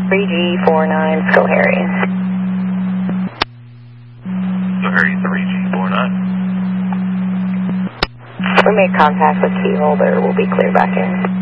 3G49, Schoharie. Schoharie 3G49. We made contact with Keyholder. We'll be clear back in.